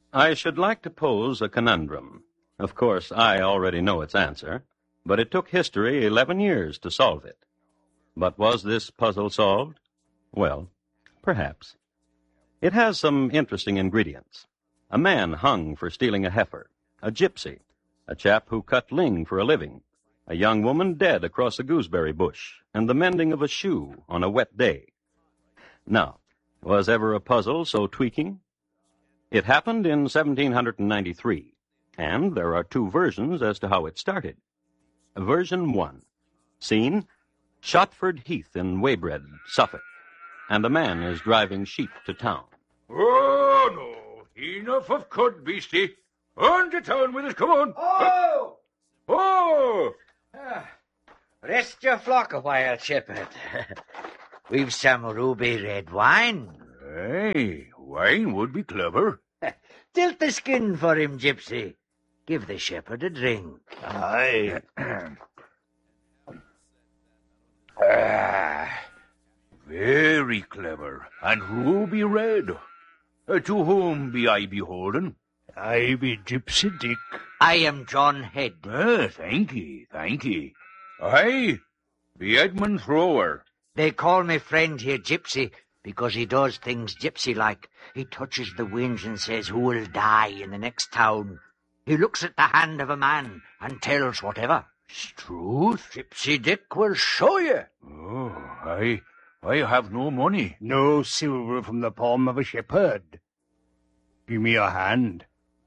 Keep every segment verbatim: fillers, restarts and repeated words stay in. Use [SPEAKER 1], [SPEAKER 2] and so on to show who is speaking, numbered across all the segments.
[SPEAKER 1] I should like to pose a conundrum. Of course, I already know its answer, but it took history eleven years to solve it. But was this puzzle solved? Well, perhaps. It has some interesting ingredients. A man hung for stealing a heifer, a gypsy, a chap who cut ling for a living, a young woman dead across a gooseberry bush, and the mending of a shoe on a wet day. Now, was ever a puzzle so tweaking? It happened in seventeen ninety-three, and there are two versions as to how it started. Version one. Scene, Shotford Heath in Weybread, Suffolk, and a man is driving sheep to town.
[SPEAKER 2] Oh, no. Enough of cud, beastie. On to town with us, come on.
[SPEAKER 3] Oh!
[SPEAKER 2] Uh, oh!
[SPEAKER 3] Ah, rest your flock a while, shepherd. We've some ruby red wine.
[SPEAKER 2] Hey, wine would be clever.
[SPEAKER 3] Tilt the skin for him, gypsy. Give the shepherd a drink.
[SPEAKER 2] Aye. Ah, very clever, and ruby red. Uh, to whom be I beholden?
[SPEAKER 4] I be Gypsy Dick.
[SPEAKER 3] I am John Head.
[SPEAKER 2] Ah, thank ye, thank ye. I be Edmund Thrower.
[SPEAKER 3] They call me friend here Gypsy because he does things gypsy-like. He touches the winds and says who will die in the next town. He looks at the hand of a man and tells whatever.
[SPEAKER 2] Struth?
[SPEAKER 3] Gypsy Dick will show you.
[SPEAKER 2] Oh, I, I have no money.
[SPEAKER 4] No silver from the palm of a shepherd. Give me your hand.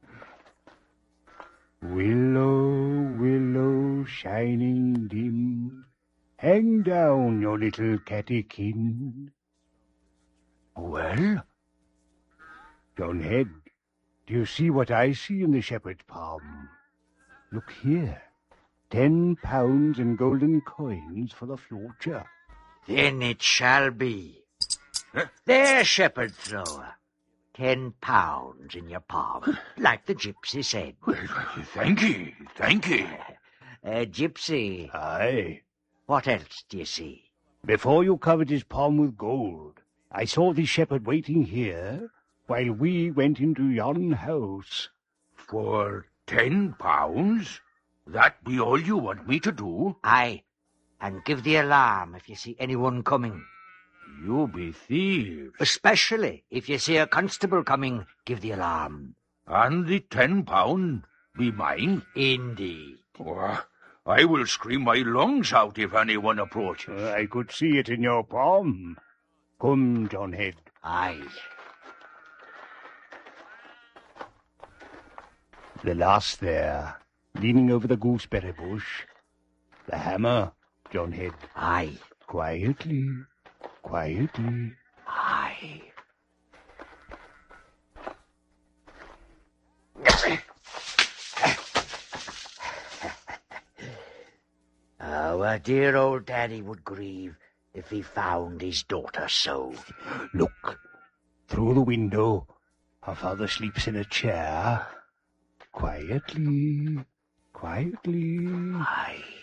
[SPEAKER 4] Willow, willow, shining dim, hang down your little cattykin. Well, John Head, do you see what I see in the shepherd's palm? Look here, ten pounds in golden coins for the future.
[SPEAKER 3] Then it shall be.
[SPEAKER 2] Huh?
[SPEAKER 3] There, shepherd thrower. Ten pounds in your palm, like the gypsy said.
[SPEAKER 2] Well, thank ye, thank ye.
[SPEAKER 3] Uh, gypsy,
[SPEAKER 4] Aye.
[SPEAKER 3] what else do you see?
[SPEAKER 4] Before you covered his palm with gold, I saw the shepherd waiting here while we went into yon house.
[SPEAKER 2] For ten pounds? That be all you want me to do?
[SPEAKER 3] Aye, and give the alarm if you see anyone coming.
[SPEAKER 2] You be thieves.
[SPEAKER 3] Especially if you see a constable coming, give the alarm.
[SPEAKER 2] And the ten pound be mine?
[SPEAKER 3] Indeed.
[SPEAKER 2] Oh, I will scream my lungs out if anyone approaches.
[SPEAKER 4] Uh, I could see it in your palm. Come, John Head.
[SPEAKER 3] Aye.
[SPEAKER 4] The lass there, leaning over the gooseberry bush. The hammer, John Head.
[SPEAKER 3] Aye.
[SPEAKER 4] Quietly, quietly.
[SPEAKER 3] Aye. Our dear old daddy would grieve if he found his daughter so.
[SPEAKER 4] Look, through the window, her father sleeps in a chair. Quietly, quietly.
[SPEAKER 3] Aye.